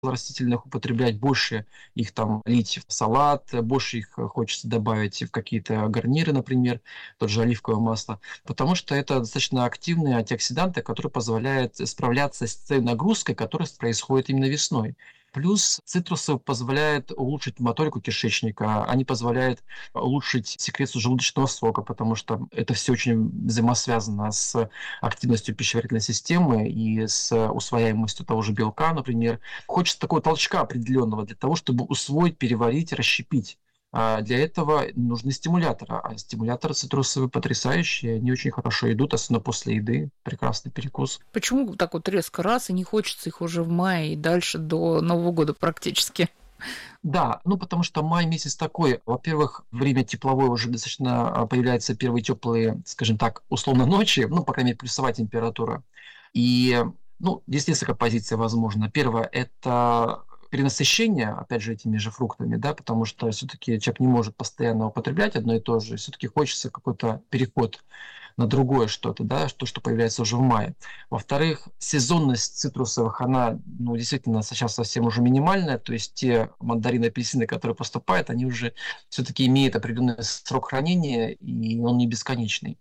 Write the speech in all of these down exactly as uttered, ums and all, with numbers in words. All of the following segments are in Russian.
растительных употреблять, больше их там лить в салат, больше их хочется добавить в какие-то гарниры, например, тот же оливковое масло, потому что это достаточно активные антиоксиданты, которые позволяют справляться с той нагрузкой, которая происходит именно весной. Плюс цитрусы позволяют улучшить моторику кишечника, они позволяют улучшить секрецию желудочного сока, потому что это все очень взаимосвязано с активностью пищеварительной системы и с усвояемостью того же белка, например. Хочется такого толчка определенного для того, чтобы усвоить, переварить, расщепить. А для этого нужны стимуляторы. А стимуляторы цитрусовые потрясающие, они очень хорошо идут, особенно после еды. Прекрасный перекус. Почему так вот резко раз и не хочется их уже в мае и дальше до Нового года практически? Да, ну потому что май месяц такой. Во-первых, время тепловое, уже достаточно появляются первые теплые, скажем так, условно ночи, ну, по крайней мере, плюсовая температура. И, ну, здесь несколько позиций возможно. Первое – это перенасыщение, опять же, этими же фруктами, да, потому что все-таки человек не может постоянно употреблять одно и то же, все-таки хочется какой-то переход на другое что-то, да, то, что появляется уже в мае. Во-вторых, сезонность цитрусовых, она, ну, действительно сейчас совсем уже минимальная, то есть те мандарины, апельсины, которые поступают, они уже все-таки имеют определенный срок хранения, и он не бесконечный.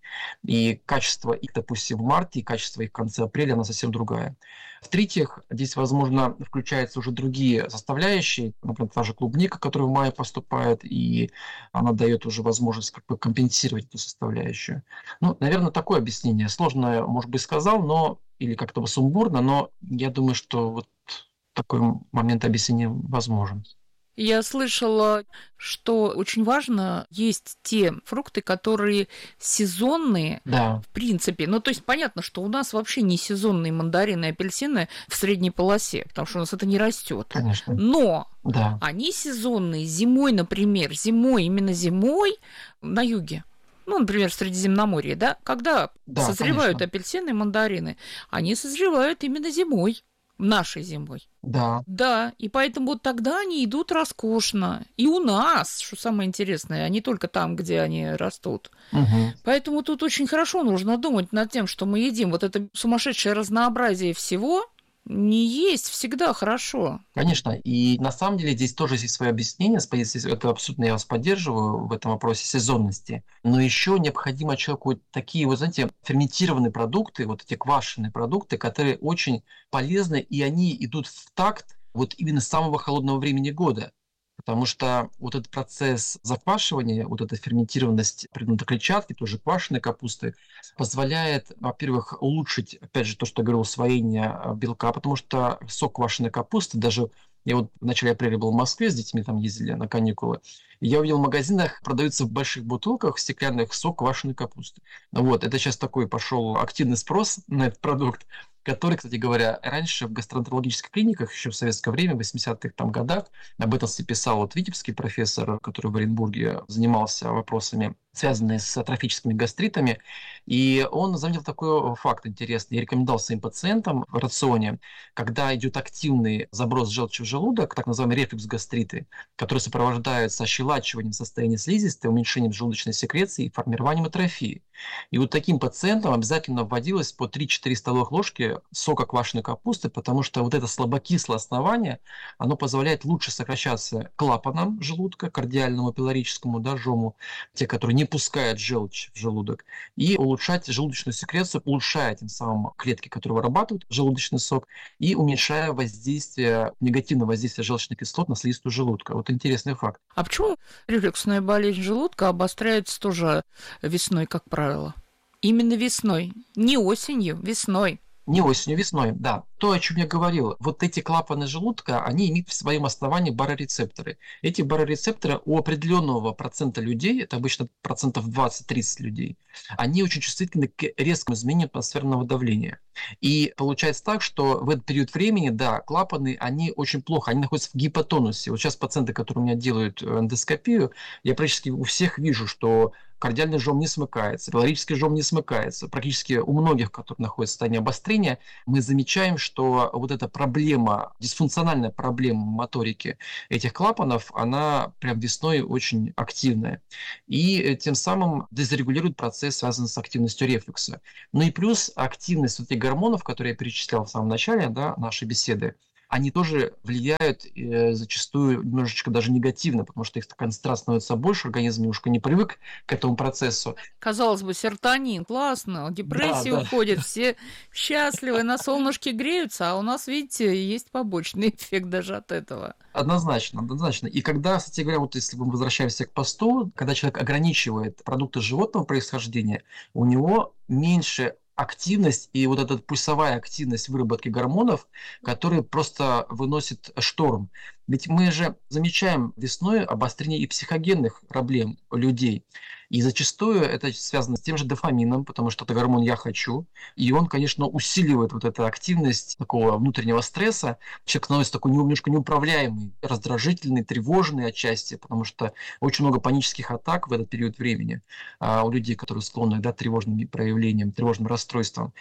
И качество их, допустим, в марте, и качество их в конце апреля, оно совсем другая. В-третьих, здесь, возможно, включаются уже другие составляющие, например, та же клубника, которая в мае поступает, и она дает уже возможность как бы компенсировать эту составляющую. Ну, наверное, такое объяснение. Сложно, может быть, сказал, но или как-то сумбурно, но я думаю, что вот такой момент объяснения возможен. Я слышала, что очень важно есть те фрукты, которые сезонные, да. в принципе. Ну, то есть понятно, что у нас вообще не сезонные мандарины и апельсины в средней полосе, потому что у нас это не растет. Конечно. Но да. они сезонные зимой, например, зимой, именно зимой на юге. Ну, например, в Средиземноморье, да, когда да, созревают конечно. апельсины и мандарины, они созревают именно зимой. Нашей зимой. Да. Да, и поэтому вот тогда они идут роскошно. И у нас, что самое интересное, а не только там, где они растут. Угу. Поэтому тут очень хорошо нужно думать над тем, что мы едим. Вот это сумасшедшее разнообразие всего не есть всегда хорошо. Конечно, и на самом деле здесь тоже есть свое объяснение, с позиции, это абсолютно я вас поддерживаю в этом вопросе сезонности, но еще необходимо человеку такие, вот знаете, ферментированные продукты, вот эти квашеные продукты, которые очень полезны, и они идут в такт вот именно с самого холодного времени года. Потому что вот этот процесс заквашивания, вот эта ферментированность предмета клетчатки, тоже квашеной капусты, позволяет, во-первых, улучшить, опять же, то, что я говорил, усвоение белка, потому что сок квашеной капусты, даже я вот в начале апреля был в Москве, с детьми там ездили на каникулы, и я увидел в магазинах, продаются в больших бутылках стеклянных сок квашеной капусты. Вот, это сейчас такой пошел активный спрос на этот продукт, который, кстати говоря, раньше в гастроэнтерологических клиниках, еще в советское время, в восьмидесятых там годах, об этом писал вот витебский профессор, который в Оренбурге занимался вопросами, связанные с атрофическими гастритами, и он заметил такой факт интересный. Я рекомендовал своим пациентам в рационе, когда идет активный заброс желчи в желудок, так называемые рефлюкс-гастриты, которые сопровождаются ощелачиванием состояния слизистой, уменьшением желудочной секреции и формированием атрофии. И вот таким пациентам обязательно вводилось по три-четыре столовых ложки сока квашеной капусты, потому что вот это слабокислое основание, оно позволяет лучше сокращаться клапанам желудка, кардиальному, пилорическому, да, жому, те, которые не пускают желчь в желудок, и улучшать желудочную секрецию, улучшая тем самым клетки, которые вырабатывают желудочный сок, и уменьшая воздействие, негативное воздействие желчных кислот на слизистую желудка. Вот интересный факт. А почему рефлюксная болезнь желудка обостряется тоже весной, как правило? Именно весной, не осенью, весной. Не осенью, весной, да. То, о чем я говорил, вот эти клапаны желудка, они имеют в своем основании барорецепторы. Эти барорецепторы у определенного процента людей, это обычно процентов двадцать-тридцать людей, они очень чувствительны к резкому изменению атмосферного давления. И получается так, что в этот период времени, да, клапаны, они очень плохо, они находятся в гипотонусе. Вот сейчас пациенты, которые у меня делают эндоскопию, я практически у всех вижу, что кардиальный жом не смыкается, пилорический жом не смыкается. Практически у многих, которые находятся в состоянии обострения, мы замечаем, что вот эта проблема, дисфункциональная проблема моторики этих клапанов, она прям весной очень активная. И тем самым дезрегулирует процесс, связанный с активностью рефлюкса. Ну и плюс активность вот этих гормонов, которые я перечислял в самом начале, да, нашей беседы, они тоже влияют э, зачастую немножечко даже негативно, потому что их концентрация становится больше, организм немножко не привык к этому процессу. Казалось бы, серотонин, классно, депрессия Да, да. уходит, все счастливы, на солнышке греются, а у нас, видите, есть побочный эффект даже от этого. Однозначно, однозначно. И когда, кстати говоря, вот если мы возвращаемся к посту, когда человек ограничивает продукты животного происхождения, у него меньше активность и вот эта пульсовая активность выработки гормонов, которые просто выносит шторм. Ведь мы же замечаем весной обострение и психогенных проблем у людей. И зачастую это связано с тем же дофамином, потому что это гормон «я хочу». И он, конечно, усиливает вот эту активность такого внутреннего стресса. Человек становится такой немножко неуправляемый, раздражительный, тревожный отчасти, потому что очень много панических атак в этот период времени а, у людей, которые склонны да, к тревожным проявлениям, тревожным расстройствам.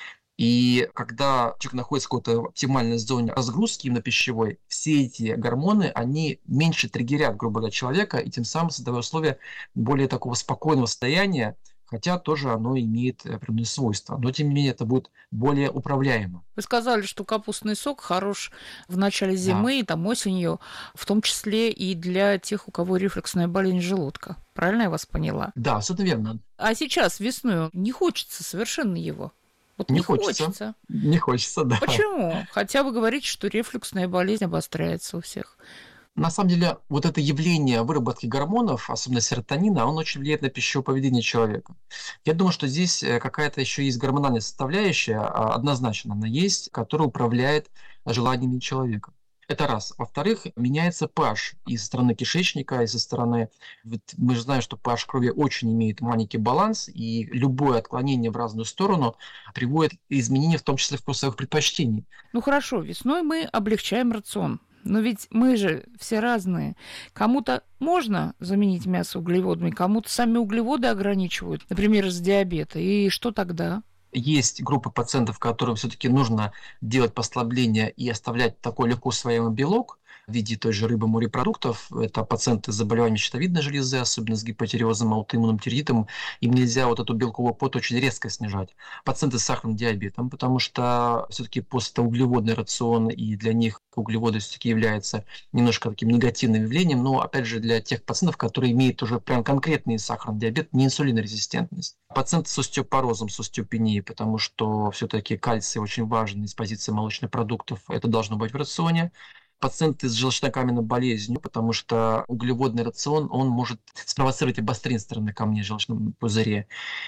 И когда человек находится в какой-то оптимальной зоне разгрузки именно пищевой, все эти гормоны, они меньше триггерят, грубо говоря, человека, и тем самым создавая условия более такого спокойного состояния, хотя тоже оно имеет определенные свойства. Но, тем не менее, это будет более управляемо. Вы сказали, что капустный сок хорош в начале зимы Да. и там осенью, в том числе и для тех, у кого рефлюксная болезнь желудка. Правильно я вас поняла? Да, абсолютно верно. А сейчас весной не хочется совершенно его. Вот Не не хочется. хочется. Не хочется, да. Почему? Хотя вы говорите, что рефлюксная болезнь обостряется у всех. На самом деле, вот это явление выработки гормонов, особенно серотонина, он очень влияет на пищевое поведение человека. Я думаю, что здесь какая-то еще есть гормональная составляющая, а, однозначно она есть, которая управляет желаниями человека. Это раз. Во-вторых, меняется pH и со стороны кишечника, и со стороны... Вот мы же знаем, что pH крови очень имеет маленький баланс, и любое отклонение в разную сторону приводит к изменению, в том числе вкусовых предпочтений. Ну хорошо, весной мы облегчаем рацион. Но ведь мы же все разные. Кому-то можно заменить мясо углеводами, кому-то сами углеводы ограничивают, например, из диабета. И что тогда? Есть группы пациентов, которым все-таки нужно делать послабление и оставлять такой легко усвояемый белок в виде той же рыбы, морепродуктов. Это пациенты с заболеванием щитовидной железы, особенно с гипотиреозом, аутоиммунным тиреоидом. Им нельзя вот эту белковую плоть очень резко снижать. Пациенты с сахарным диабетом, потому что все-таки постуглеводный рацион, и для них углеводы все-таки являются немножко таким негативным явлением, но опять же для тех пациентов, которые имеют уже прям конкретный сахарный диабет, не инсулинорезистентность. Пациенты с остеопорозом, с остеопенией, потому что все-таки кальций очень важен из позиции молочных продуктов, это должно быть в рационе. Пациенты с желчнокаменной болезнью, потому что углеводный рацион, он может спровоцировать обострение стороны камней в желчном пузыре.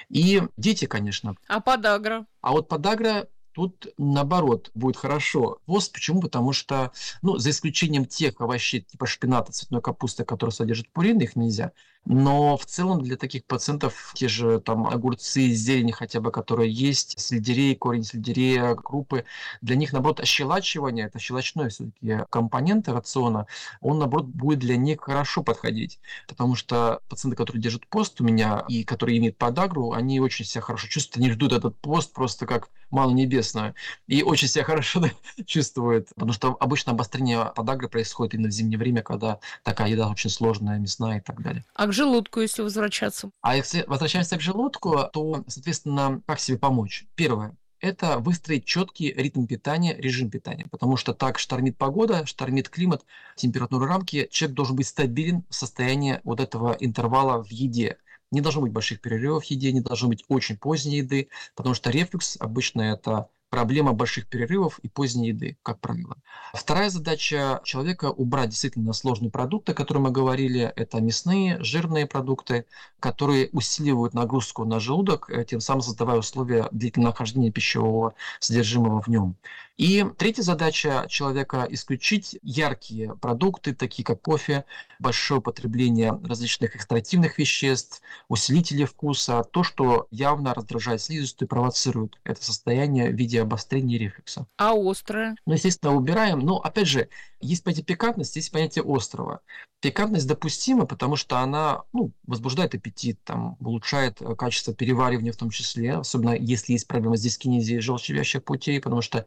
И дети, конечно. А подагра? А вот подагра тут, наоборот, будет хорошо. Пост почему? Потому что, ну, за исключением тех овощей типа шпината, цветной капусты, которые содержат пурин, их нельзя. Но в целом для таких пациентов те же там огурцы, зелени хотя бы, которые есть, сельдерей, корень сельдерея, крупы, для них, наоборот, ощелачивание, это щелочной все-таки компонент рациона, он, наоборот, будет для них хорошо подходить. Потому что пациенты, которые держат пост у меня и которые имеют подагру, они очень себя хорошо чувствуют, они ждут этот пост просто как ману небесную. И очень себя хорошо чувствуют. Потому что обычно обострение подагры происходит именно в зимнее время, когда такая еда очень сложная, мясная и так далее. А к желудку, если возвращаться? А если возвращаемся к желудку, то, соответственно, как себе помочь? Первое. Это выстроить четкий ритм питания, режим питания. Потому что так штормит погода, штормит климат, температурные рамки. Человек должен быть стабилен в состоянии вот этого интервала в еде. Не должно быть больших перерывов в еде, не должно быть очень поздней еды, потому что рефлюкс обычно это проблема больших перерывов и поздней еды, как правило. Вторая задача человека – убрать действительно сложные продукты, о которых мы говорили. Это мясные, жирные продукты, которые усиливают нагрузку на желудок, тем самым создавая условия длительного нахождения пищевого содержимого в нем. И третья задача человека – исключить яркие продукты, такие как кофе, большое употребление различных экстративных веществ, усилителей вкуса, то, что явно раздражает слизистую и провоцирует это состояние в виде обострения рефлюкса. А острое? Ну, естественно, убираем. Но, опять же, есть понятие пикантности, есть понятие острого. Пикантность допустима, потому что она ну, возбуждает аппетит, там, улучшает качество переваривания в том числе, особенно если есть проблема с дискинезией желчевывящих путей, потому что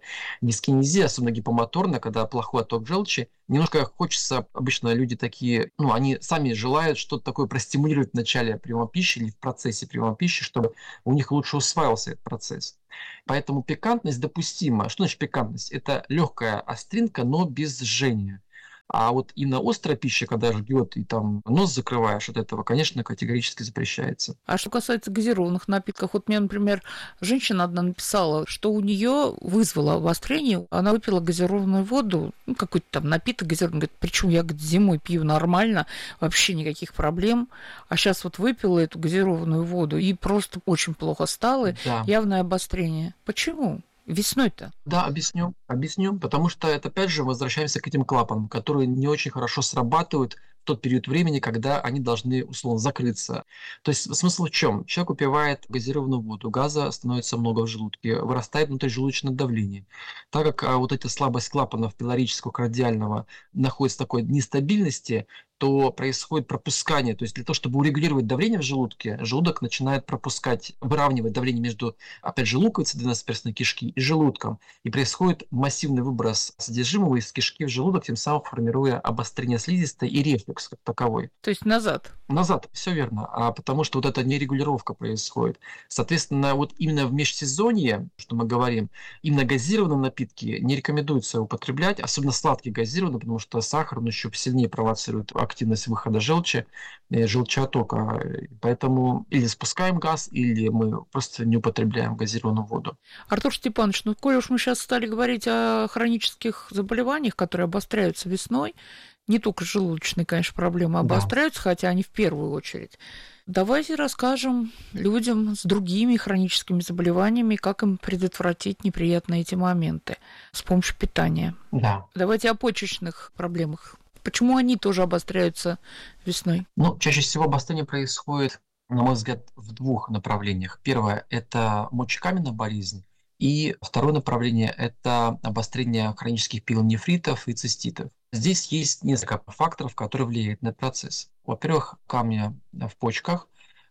дискинезия, особенно гипомоторная, когда плохой отток желчи. Немножко хочется, обычно люди такие, ну, они сами желают что-то такое простимулировать в начале приема пищи или в процессе приема пищи, чтобы у них лучше усваивался этот процесс. Поэтому пикантность допустима. Что значит пикантность? Это легкая остринка, но без жжения. А вот именно острая пища, когда жгет и там нос закрываешь от этого, конечно, категорически запрещается. А что касается газированных напитков, вот мне, например, женщина одна написала, что у нее вызвало обострение, она выпила газированную воду, ну, какой-то там напиток газированный, говорит, причем я говорит, зимой пью нормально, вообще никаких проблем, а сейчас вот выпила эту газированную воду и просто очень плохо стало, Да. явное обострение. Почему? Весной-то? Да, объясню. Объясню. Потому что это, опять же, возвращаемся к этим клапанам, которые не очень хорошо срабатывают в тот период времени, когда они должны, условно, закрыться. То есть смысл в чем? Человек упивает газированную воду, газа становится много в желудке, вырастает внутрижелудочное давление. Так как а, вот эта слабость клапанов пилорического, кардиального находится в такой нестабильности, то происходит пропускание. То есть для того, чтобы урегулировать давление в желудке, желудок начинает пропускать, выравнивать давление между, опять же, луковицей двенадцатиперстной кишки и желудком. И происходит массивный выброс содержимого из кишки в желудок, тем самым формируя обострение слизистой и рефлюкс как таковой. То есть назад? Назад, все верно. А потому что вот эта нерегулировка происходит. Соответственно, вот именно в межсезонье, что мы говорим, именно газированные напитки не рекомендуется употреблять, особенно сладкие газированные, потому что сахар он еще сильнее провоцирует активность выхода желчи, э, желчеоттока. Поэтому или спускаем газ, или мы просто не употребляем газированную воду. Артур Степанович, ну, коль уж мы сейчас стали говорить о хронических заболеваниях, которые обостряются весной, не только желудочные, конечно, проблемы обостряются, да, хотя они в первую очередь. Давайте расскажем людям с другими хроническими заболеваниями, как им предотвратить неприятные эти моменты с помощью питания. Да. Давайте о почечных проблемах. Почему они тоже обостряются весной? Ну, чаще всего обострение происходит, на мой взгляд, в двух направлениях. Первое – это мочекаменная болезнь. И второе направление – это обострение хронических пилонефритов и циститов. Здесь есть несколько факторов, которые влияют на процесс. Во-первых, камни в почках,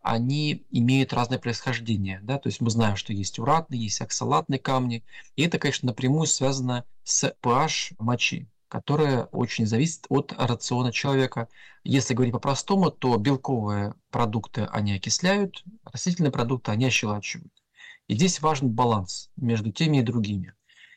они имеют разное происхождение. Да? То есть мы знаем, что есть уратные, есть оксалатные камни. И это, конечно, напрямую связано с pH мочи, которая очень зависит от рациона человека. Если говорить по-простому, то белковые продукты они окисляют, растительные продукты они ощелачивают. И здесь важен баланс между теми и другими.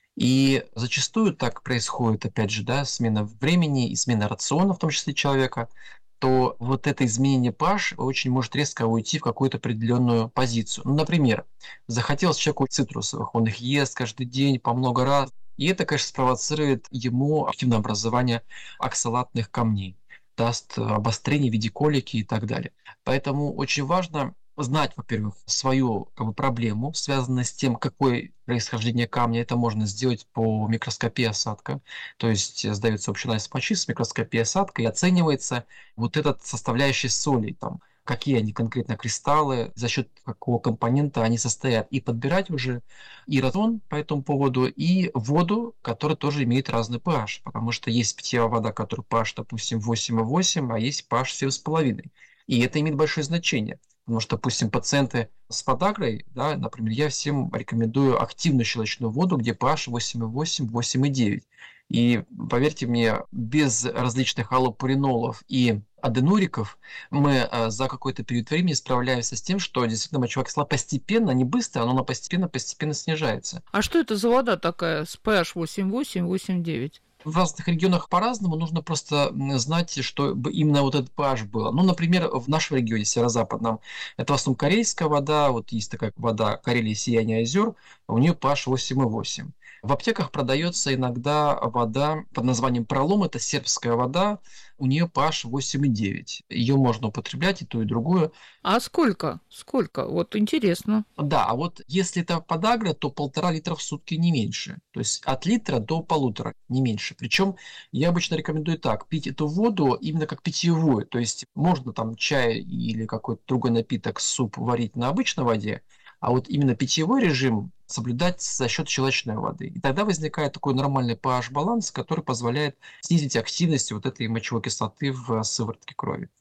И зачастую так происходит, опять же, да, смена времени и смена рациона, в том числе человека, то вот это изменение pH очень может резко уйти в какую-то определенную позицию. Ну, например, захотелось человеку цитрусовых, он их ест каждый день по много раз, и это, конечно, спровоцирует ему активное образование оксалатных камней, даст обострение в виде колики и так далее. Поэтому очень важно знать, во-первых, свою как бы, проблему, связанную с тем, какое происхождение камня. Это можно сделать по микроскопии осадка. То есть сдается общий анализ мочи с микроскопией осадка и оценивается вот этот составляющий солей, там, какие они конкретно кристаллы, за счет какого компонента они состоят. И подбирать уже и рацион по этому поводу, и воду, которая тоже имеет разный pH. Потому что есть питьевая вода, которая pH, допустим, восемь и восемь, а есть pH семь и пять. И это имеет большое значение. Потому что, допустим, пациенты с подагрой, да, например, я всем рекомендую активную щелочную воду, где pH восемь и восемь, восемь и девять. И поверьте мне, без различных аллопуринолов и аденуриков мы за какой-то период времени справляемся с тем, что действительно мочевая кислота постепенно, не быстро, но она постепенно-постепенно снижается. А что это за вода такая с pH восемь и восемь, восемь и девять? В разных регионах по-разному, нужно просто знать, что именно вот этот pH было. Ну, например, в нашем регионе, северо-западном, это в основном карельская вода, вот есть такая вода Карелии, Сияние озер, у нее pH восемь и восемь. В аптеках продается иногда вода под названием Пролом, это сербская вода, у нее pH восемь и девять. Ее можно употреблять и ту, и другую. А сколько? Сколько? Вот интересно. Да, а вот если это подагра, то полтора литра в сутки не меньше. То есть от литра до полутора не меньше. Причем я обычно рекомендую так, пить эту воду именно как питьевую. То есть можно там чай или какой-то другой напиток, суп варить на обычной воде, а вот именно питьевой режим соблюдать за счет щелочной воды. И тогда возникает такой нормальный pH-баланс, который позволяет снизить активность вот этой мочевой кислоты в сыворотке крови.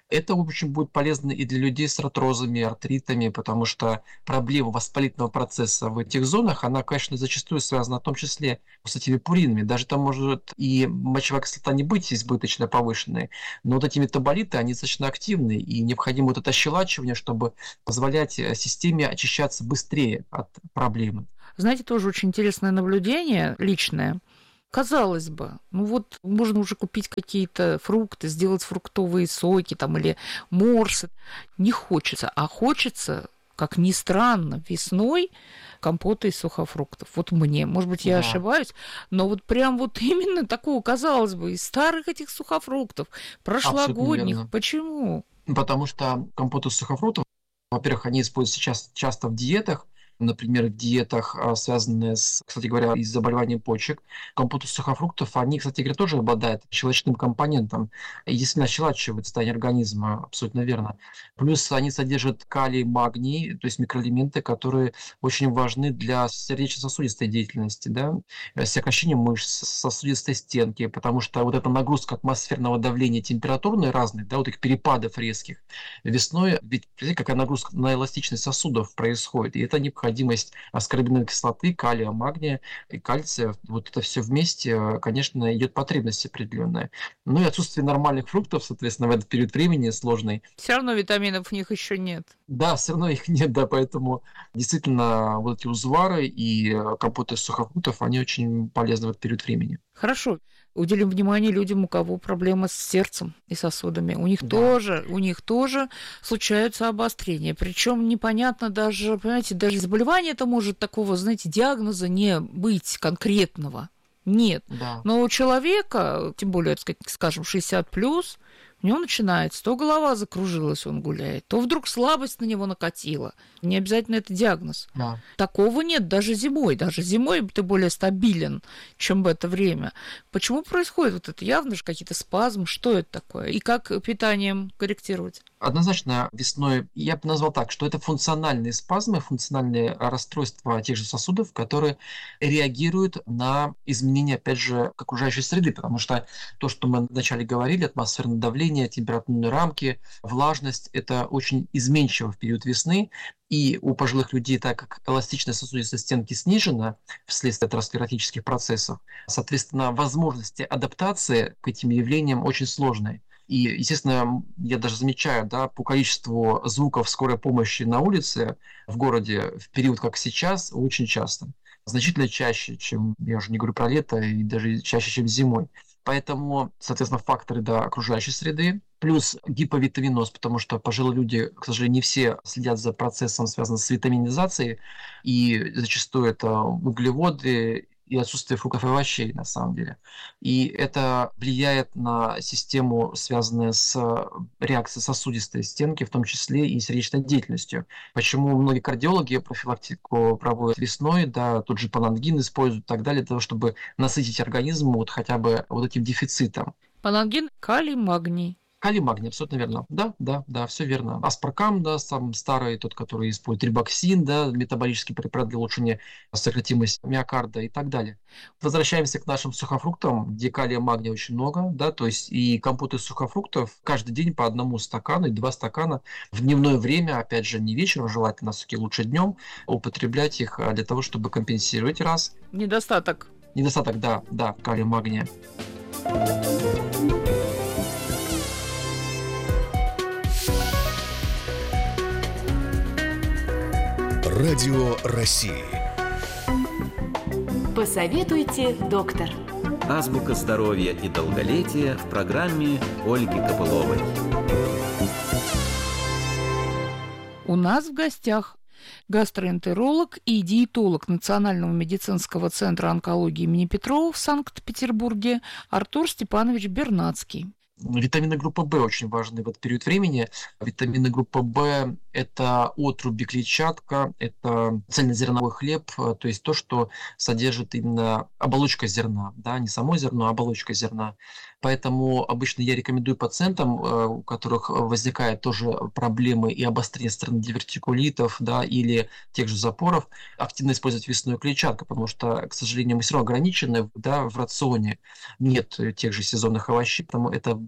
Это, в общем, будет полезно и для людей с артрозами, артритами, потому что проблема воспалительного процесса в этих зонах, она, конечно, зачастую связана в том числе с этими пуринами. Даже там может и мочевая кислота не быть избыточно повышенной, но вот эти метаболиты, они достаточно активны, и необходимо вот это ощелачивание, чтобы позволять системе очищаться быстрее от проблемы. Знаете, тоже очень интересное наблюдение личное. Казалось бы, ну вот можно уже купить какие-то фрукты, сделать фруктовые соки там или морсы. Не хочется, а хочется, как ни странно, весной компота из сухофруктов. Вот мне, может быть, я да. ошибаюсь, но вот прям вот именно такого, казалось бы, из старых этих сухофруктов, прошлогодних. Почему? Потому что компот из сухофруктов, во-первых, они используются сейчас часто в диетах, например, в диетах, связанные с, кстати говоря, с заболеванием почек. Компот из сухофруктов, они, кстати говоря, тоже обладают щелочным компонентом. И действительно щелачивают состояние организма, абсолютно верно. Плюс они содержат калий, магний, то есть микроэлементы, которые очень важны для сердечно-сосудистой деятельности, да? Сокращение мышц, сосудистой стенки, потому что вот эта нагрузка атмосферного давления температурной разной, да, вот этих перепадов резких, весной, ведь какая нагрузка на эластичность сосудов происходит, и это необходимо. Необходимость аскорбиновой кислоты, калия, магния и кальция, вот это все вместе, конечно, идет потребность определенная. Ну и отсутствие нормальных фруктов, соответственно, в этот период времени сложный. Все равно витаминов в них еще нет. Да, все равно их нет, да, поэтому действительно вот эти узвары и компоты из сухофруктов, они очень полезны в этот период времени. Хорошо. Уделим внимание людям, у кого проблемы с сердцем и сосудами. У них, да. тоже, у них тоже случаются обострения. Причем непонятно даже, понимаете, даже заболевание это может такого, знаете, диагноза не быть конкретного. Нет. Да. Но у человека, тем более, скажем, шестьдесят плюс, у него начинается, то голова закружилась, он гуляет, то вдруг слабость на него накатила. Не обязательно это диагноз. Да. Такого нет даже зимой. Даже зимой ты более стабилен, чем в это время. Почему происходит вот это? Явно же какие-то спазмы. Что это такое? И как питанием корректировать? Однозначно весной, я бы назвал так, что это функциональные спазмы, функциональные расстройства тех же сосудов, которые реагируют на изменения, опять же, окружающей среды, потому что то, что мы вначале говорили, атмосферное давление, температурные рамки, влажность, это очень изменчиво в период весны, и у пожилых людей, так как эластичность сосудистой стенки снижена вследствие атеросклеротических процессов, соответственно, возможности адаптации к этим явлениям очень сложные. И, естественно, я даже замечаю, да, по количеству звуков скорой помощи на улице в городе в период, как сейчас, очень часто. Значительно чаще, чем, я уже не говорю про лето, и даже чаще, чем зимой. Поэтому, соответственно, факторы, да, окружающей среды, плюс гиповитаминоз, потому что пожилые люди, к сожалению, не все следят за процессом, связанным с витаминизацией, и зачастую это углеводы, и отсутствие фруктов и овощей, на самом деле. И это влияет на систему, связанную с реакцией сосудистой стенки, в том числе и сердечной деятельностью. Почему многие кардиологи профилактику проводят весной, да, тот же панангин используют и так далее, для того, чтобы насытить организм вот хотя бы вот этим дефицитом. Панангин, калий, магний. Калий, магний, абсолютно верно. Да, да, да, все верно. Аспаркам, да, сам старый, тот, который использует рибоксин, да, метаболический препарат для улучшения сократимости миокарда и так далее. Возвращаемся к нашим сухофруктам, где калия, магния очень много, да, то есть и компот из сухофруктов каждый день по одному стакану и два стакана в дневное время, опять же, не вечером, желательно все-таки лучше днем, употреблять их для того, чтобы компенсировать раз. Недостаток. Недостаток, да, да, калия, магния. Радио России. Посоветуйте, доктор. Азбука здоровья и долголетия в программе Ольги Копыловой. У нас в гостях гастроэнтеролог и диетолог Национального медицинского центра онкологии имени Петрова в Санкт-Петербурге Артур Степанович Бернацкий. Витамины группы В очень важны в этот период времени. Витамины группы В – это отруби, клетчатка, это цельнозерновой хлеб, то есть то, что содержит именно оболочка зерна, да, не само зерно, а оболочка зерна. Поэтому обычно я рекомендую пациентам, у которых возникают тоже проблемы и обострение стороны дивертикулитов, да, или тех же запоров, активно использовать весную клетчатку, потому что, к сожалению, мы все равно ограничены, да, в рационе. Нет тех же сезонных овощей, потому это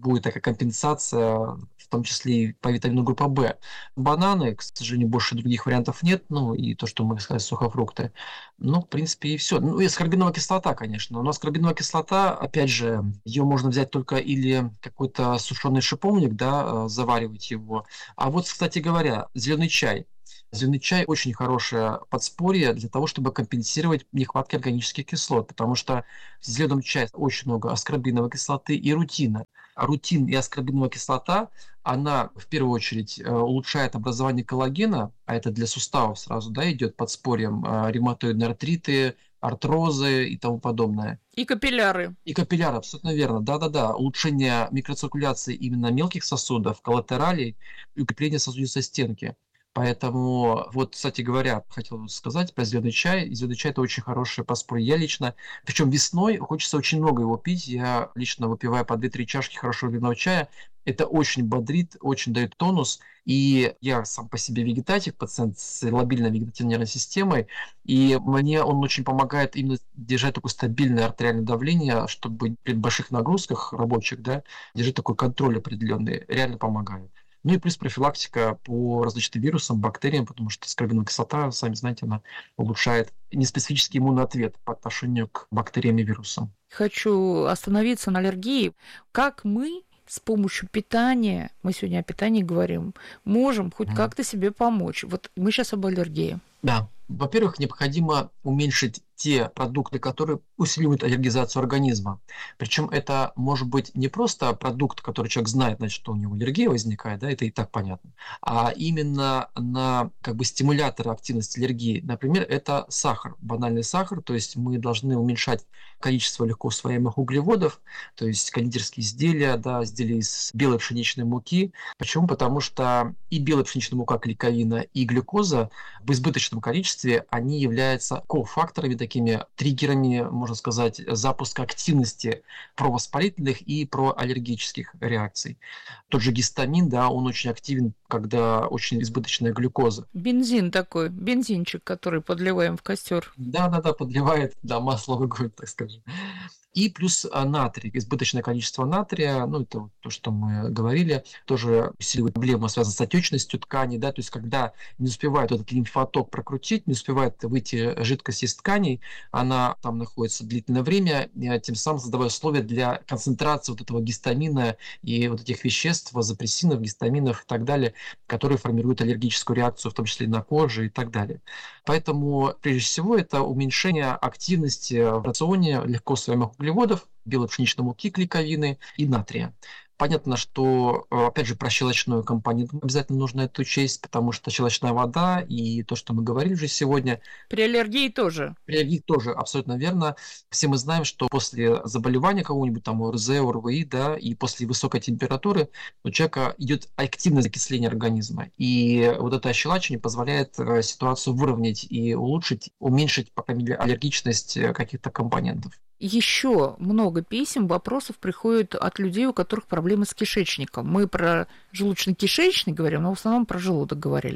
будет такая компенсация, в том числе и по витамину группы В. Бананы, к сожалению, больше других вариантов нет, ну и то, что мы сказали, сухофрукты. Ну, в принципе, и все. Ну, и аскорбиновая кислота, конечно. Но аскорбиновая кислота, опять же, ее можно взять только или какой-то сушеный шиповник, да, заваривать его. А вот, кстати говоря, зеленый чай. Зеленый чай очень хорошее подспорье для того, чтобы компенсировать нехватку органических кислот, потому что в зеленом чае очень много аскорбиновой кислоты и рутина. А рутин и аскорбиновая кислота, она в первую очередь улучшает образование коллагена, а это для суставов сразу, да, идет подспорьем, ревматоидные артриты, артрозы и тому подобное. И капилляры. И капилляры, абсолютно верно. Да-да-да. Улучшение микроциркуляции именно мелких сосудов, коллатералей и укрепление сосудистой стенки. Поэтому, вот, кстати говоря, хотел сказать про зеленый чай. Зеленый чай – это очень хорошее подспорье. Я лично, причем весной хочется очень много его пить. Я лично выпиваю по две-три чашки хорошего зеленого чая. Это очень бодрит, очень дает тонус. И я сам по себе вегетатик, пациент с лобильной вегетативной нервной системой. И мне он очень помогает именно держать такое стабильное артериальное давление, чтобы при больших нагрузках рабочих, да, держать такой контроль определенный. Реально помогает. Ну и плюс профилактика по различным вирусам, бактериям, потому что аскорбиновая кислота, сами знаете, она улучшает неспецифический иммунный ответ по отношению к бактериям и вирусам. Хочу остановиться на аллергии. Как мы с помощью питания, мы сегодня о питании говорим, можем хоть mm. как-то себе помочь? Вот мы сейчас об аллергии. Да. Во-первых, необходимо уменьшить те продукты, которые усиливают аллергизацию организма. Причем это может быть не просто продукт, который человек знает, значит, что у него аллергия возникает, да, это и так понятно, а именно на как бы стимуляторы активности аллергии. Например, это сахар, банальный сахар, то есть мы должны уменьшать количество легко усвояемых углеводов, то есть кондитерские изделия, да, изделия из белой пшеничной муки. Почему? Потому что и белая пшеничная мука, клейковина, и глюкоза в избыточном количестве, они являются кофакторами, такими триггерами, можно сказать, запуска активности провоспалительных и проаллергических реакций. Тот же гистамин, да, он очень активен, когда очень избыточная глюкоза. Бензин такой, бензинчик, который подливаем в костер. Да-да-да, подливает, да, масло в огонь, так скажем. И плюс натрий, избыточное количество натрия, ну это то, что мы говорили, тоже усиливает проблему, связанную с отечностью тканей, да, то есть когда не успевает этот лимфоток прокрутить, не успевает выйти жидкость из тканей, она там находится длительное время, тем самым создавая условия для концентрации вот этого гистамина и вот этих веществ, вазопрессинов, гистаминов и так далее, которые формируют аллергическую реакцию, в том числе и на коже и так далее. Поэтому, прежде всего, это уменьшение активности в рационе легко усвояемых углеводов, белой пшеничной муки, клейковины и натрия. Понятно, что, опять же, про щелочную компоненту обязательно нужно это учесть, потому что щелочная вода и то, что мы говорили уже сегодня. При аллергии тоже. При аллергии тоже, абсолютно верно. Все мы знаем, что после заболевания кого-нибудь, там, ОРЗ, ОРВИ, да, и после высокой температуры у человека идет активное закисление организма. И вот это ощелачивание позволяет ситуацию выровнять и улучшить, уменьшить, по крайней мере, аллергичность каких-то компонентов. Еще много писем, вопросов приходит от людей, у которых проблемы с кишечником. Мы про желудочно-кишечник говорим, но в основном про желудок говорили.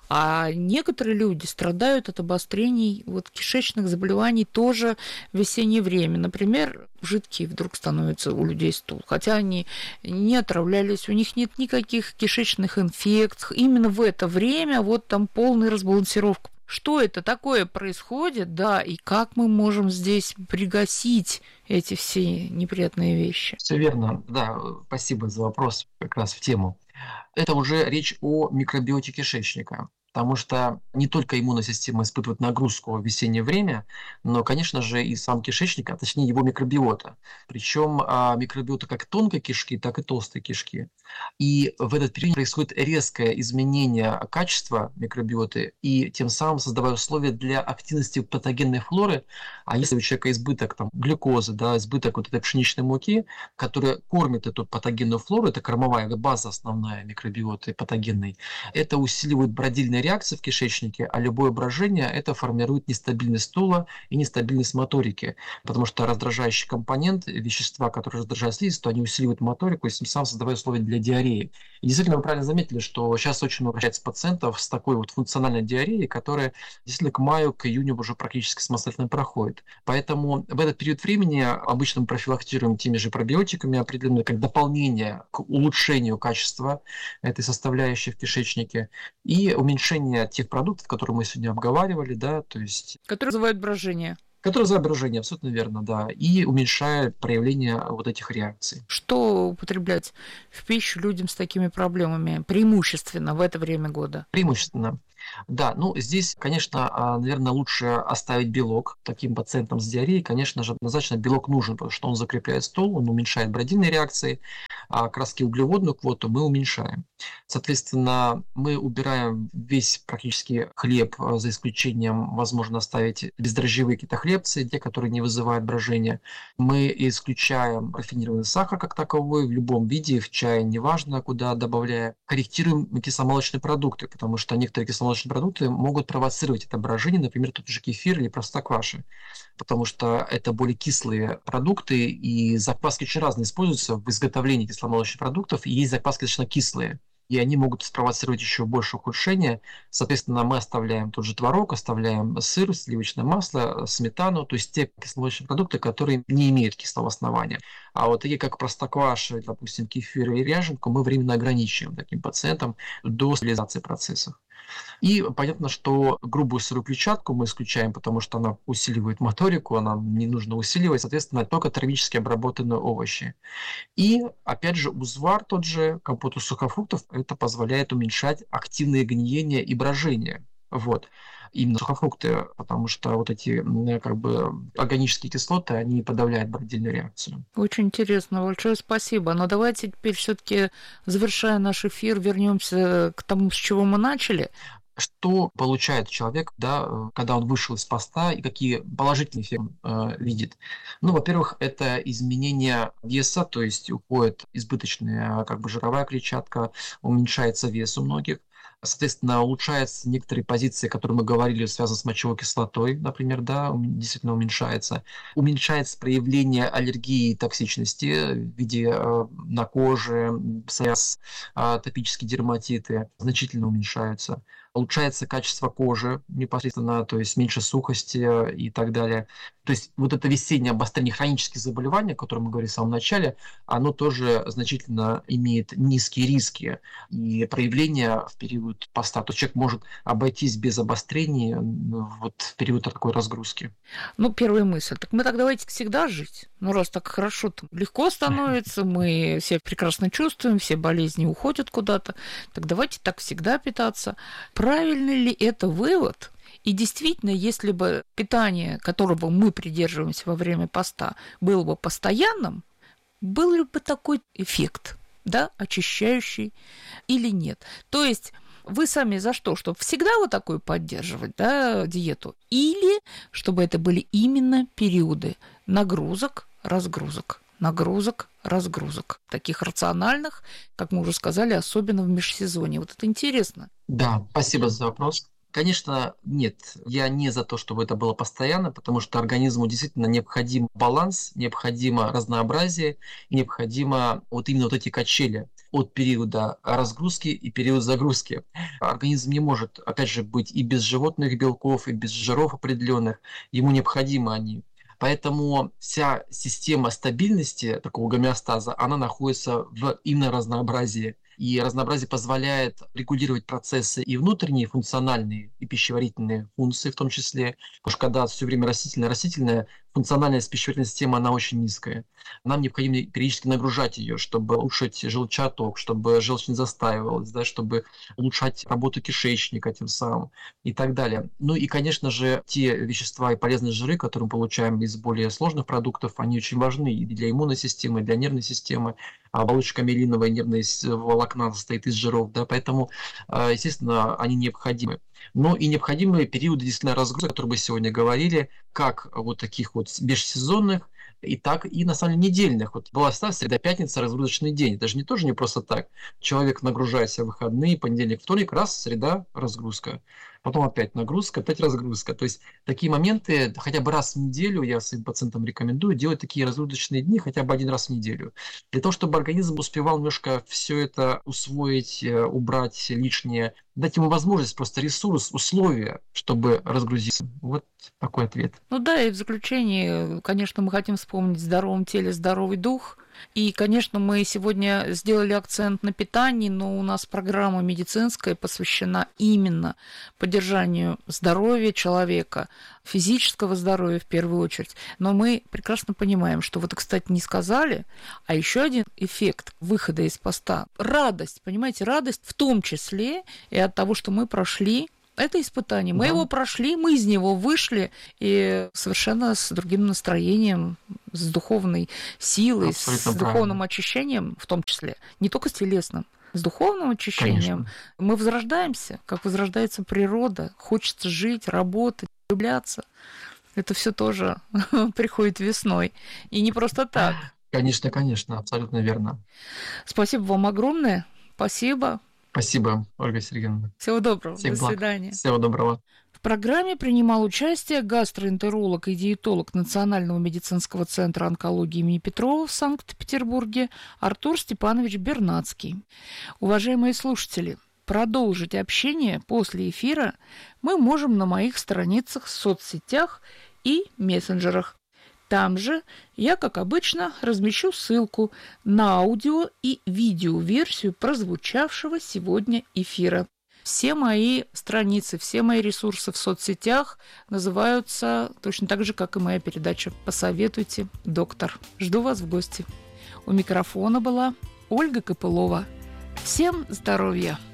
А некоторые люди страдают от обострений вот, кишечных заболеваний тоже в весеннее время. Например, жидкий вдруг становится у людей стул, хотя они не отравлялись, у них нет никаких кишечных инфекций. Именно в это время вот там полная разбалансировка. Что это такое происходит, да, и как мы можем здесь пригасить эти все неприятные вещи? Все верно, да, спасибо за вопрос как раз в тему. Это уже речь о микробиоте кишечника, потому что не только иммунная система испытывает нагрузку в весеннее время, но, конечно же, и сам кишечник, а точнее его микробиота. Причем микробиота как тонкой кишки, так и толстой кишки. И в этот период происходит резкое изменение качества микробиоты, и тем самым создавая условия для активности патогенной флоры. А если у человека избыток там, глюкозы, да, избыток вот этой пшеничной муки, которая кормит эту патогенную флору, это кормовая база основная микробиоты патогенной, это усиливает бродильный реакции в кишечнике, а любое брожение это формирует нестабильность стула и нестабильность моторики, потому что раздражающий компонент, вещества, которые раздражают слизистую, они усиливают моторику и тем самым создавая условия для диареи. И действительно, вы правильно заметили, что сейчас очень много обращается пациентов с такой вот функциональной диареей, которая действительно к маю, к июню уже практически самостоятельно проходит. Поэтому в этот период времени обычно мы профилактируем теми же пробиотиками определенными, как дополнение к улучшению качества этой составляющей в кишечнике и уменьшение тех продуктов, которые мы сегодня обговаривали, да, то есть... Которые вызывают брожение. Которые вызывают брожение, абсолютно верно, да, и уменьшает проявление вот этих реакций. Что употреблять в пищу людям с такими проблемами преимущественно в это время года? Преимущественно. Да, ну здесь, конечно, наверное, лучше оставить белок таким пациентам с диареей. Конечно же, однозначно белок нужен, потому что он закрепляет стул, он уменьшает бродильные реакции, а как раз углеводную квоту мы уменьшаем. Соответственно, мы убираем весь практически хлеб, за исключением, возможно, оставить бездрожжевые какие-то хлебцы, те, которые не вызывают брожения. Мы исключаем рафинированный сахар как таковой в любом виде, в чае, неважно, куда добавляя. Корректируем кисломолочные продукты, потому что некоторые кисломолочные продукты могут провоцировать это брожение, например, тот же кефир или простокваша, потому что это более кислые продукты, и закваски очень разные используются в изготовлении кисломолочных продуктов, и есть закваски достаточно кислые, и они могут спровоцировать еще больше ухудшения. Соответственно, мы оставляем тот же творог, оставляем сыр, сливочное масло, сметану, то есть те кисломолочные продукты, которые не имеют кислого основания. А вот такие, как простокваша, допустим, кефир и ряженку, мы временно ограничиваем таким пациентам до стабилизации процессов. И понятно, что грубую сырую клетчатку мы исключаем, потому что она усиливает моторику, она не нужно усиливать, соответственно, только термически обработанные овощи. И, опять же, узвар тот же, компот из сухофруктов, это позволяет уменьшать активное гниение и брожение. Вот. Именно сухофрукты, потому что вот эти как бы органические кислоты, они подавляют бродильную реакцию. Очень интересно, большое спасибо. Но давайте теперь все-таки, завершая наш эфир, вернемся к тому, с чего мы начали. Что получает человек, да, когда он вышел из поста, и какие положительные эффекты он э, видит? Ну, во-первых, это изменение веса, то есть уходит избыточная как бы жировая клетчатка, уменьшается вес у многих. Соответственно, улучшаются некоторые позиции, которые мы говорили, связаны с мочевой кислотой, например, да, действительно уменьшается. Уменьшается проявление аллергии и токсичности в виде э, на коже, псориаз, э, атопические дерматиты значительно уменьшаются. Улучшается качество кожи непосредственно, то есть меньше сухости и так далее. То есть вот это весеннее обострение хронических заболеваний, о котором мы говорили в самом начале, оно тоже значительно имеет низкие риски и проявления в период поста. То есть человек может обойтись без обострений вот в период такой разгрузки. Ну, первая мысль. Так мы так давайте всегда жить. Ну, раз так хорошо, то легко становится, мы себя прекрасно чувствуем, все болезни уходят куда-то, так давайте так всегда питаться. Правильный ли это вывод? И действительно, если бы питание, которого мы придерживаемся во время поста, было бы постоянным, был ли бы такой эффект, да, очищающий или нет? То есть вы сами за что? Чтобы всегда вот такую поддерживать, да, диету? Или чтобы это были именно периоды нагрузок, разгрузок? Нагрузок, разгрузок. Таких рациональных, как мы уже сказали, особенно в межсезонье. Вот это интересно. Да, спасибо за вопрос. Конечно, нет, я не за то, чтобы это было постоянно, потому что организму действительно необходим баланс, необходимо разнообразие, необходимо вот именно вот эти качели от периода разгрузки и периода загрузки. Организм не может, опять же, быть и без животных белков, и без жиров определенных, ему необходимы они. Поэтому вся система стабильности, такого гомеостаза, она находится в именно разнообразии. И разнообразие позволяет регулировать процессы и внутренние, функциональные, и пищеварительные функции в том числе. Потому что когда все время растительная-растительная, функциональность пищеварительной системы, она очень низкая. Нам необходимо периодически нагружать ее, чтобы улучшить желчеотток, чтобы желчь не застаивалась, да, чтобы улучшать работу кишечника тем самым и так далее. Ну и, конечно же, те вещества и полезные жиры, которые мы получаем из более сложных продуктов, они очень важны и для иммунной системы, и для нервной системы. Оболочка миелиновая нервная волокна состоит из жиров, да, поэтому, естественно, они необходимы. Но и необходимы периоды действительно разгрузки, о которых мы сегодня говорили, как вот таких вот межсезонных и так, и на самом деле недельных. Вот была ста, среда, пятница, разгрузочный день. Это же не тоже не просто так. Человек нагружает себя в выходные, понедельник, вторник, раз, среда, разгрузка. Потом опять нагрузка, опять разгрузка. То есть такие моменты хотя бы раз в неделю я своим пациентам рекомендую делать такие разгрузочные дни хотя бы один раз в неделю. Для того, чтобы организм успевал немножко все это усвоить, убрать лишнее, дать ему возможность, просто ресурс, условия, чтобы разгрузиться. Вот такой ответ. Ну да, и в заключение, конечно, мы хотим вспомнить: в здоровом теле здоровый дух. И, конечно, мы сегодня сделали акцент на питании, но у нас программа медицинская посвящена именно поддержанию здоровья человека, физического здоровья в первую очередь. Но мы прекрасно понимаем, что вот, кстати, не сказали, а еще один эффект выхода из поста – радость, понимаете, радость в том числе и от того, что мы прошли это испытание. Мы да. его прошли, мы из него вышли, и совершенно с другим настроением, с духовной силой, абсолютно с правильно. Духовным очищением, в том числе, не только с телесным, с духовным очищением. Конечно. Мы возрождаемся, как возрождается природа. Хочется жить, работать, влюбляться. Это все тоже приходит весной. И не просто так. Конечно, конечно, абсолютно верно. Спасибо вам огромное. Спасибо. Спасибо, Ольга Сергеевна. Всего доброго. Всех До благ. свидания. Всего доброго. В программе принимал участие гастроэнтеролог и диетолог Национального медицинского центра онкологии имени Петрова в Санкт-Петербурге Артур Степанович Бернацкий. Уважаемые слушатели, продолжить общение после эфира мы можем на моих страницах в соцсетях и мессенджерах. Там же я, как обычно, размещу ссылку на аудио и видеоверсию прозвучавшего сегодня эфира. Все мои страницы, все мои ресурсы в соцсетях называются точно так же, как и моя передача «Посоветуйте, доктор». Жду вас в гости. У микрофона была Ольга Копылова. Всем здоровья!